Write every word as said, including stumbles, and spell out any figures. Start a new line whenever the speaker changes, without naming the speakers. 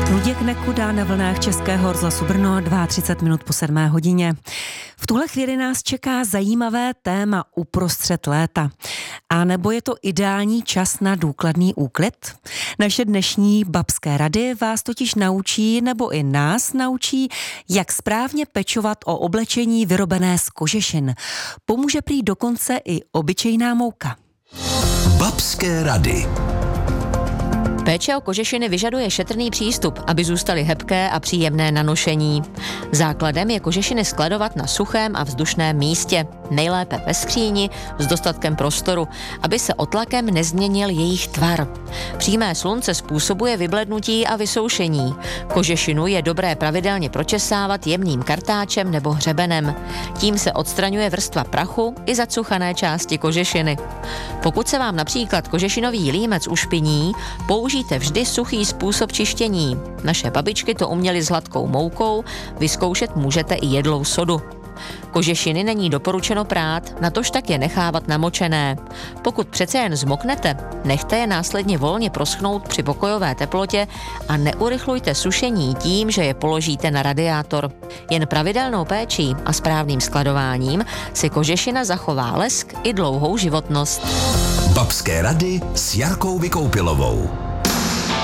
Luděk Nekuda na vlnách Českého rozhlasu Brno, třicet dva minut po sedmé hodině. V tuhle chvíli nás čeká zajímavé téma uprostřed léta. A nebo je to ideální čas na důkladný úklid? Naše dnešní babské rady vás totiž naučí, nebo i nás naučí, jak správně pečovat o oblečení vyrobené z kožešin. Pomůže prý dokonce i obyčejná mouka.
Babské rady.
Péče o kožešiny vyžaduje šetrný přístup, aby zůstaly hebké a příjemné na nošení. Základem je kožešiny skladovat na suchém a vzdušném místě, nejlépe ve skříni s dostatkem prostoru, aby se otlakem nezměnil jejich tvar. Přímé slunce způsobuje vyblednutí a vysoušení. Kožešinu je dobré pravidelně pročesávat jemným kartáčem nebo hřebenem. Tím se odstraňuje vrstva prachu i zacuchané části kožešiny. Pokud se vám například kožešinový límec ušpiní, použijte vždy suchý způsob čištění. Naše babičky to uměly s hladkou moukou, vyzkoušet můžete i jedlou sodu. Kožešiny není doporučeno prát, natož tak je nechávat namočené. Pokud přece jen zmoknete, nechte je následně volně proschnout při pokojové teplotě a neurychlujte sušení tím, že je položíte na radiátor. Jen pravidelnou péčí a správným skladováním si kožešina zachová lesk i dlouhou životnost.
Babské rady s Jarkou Vykoupilovou.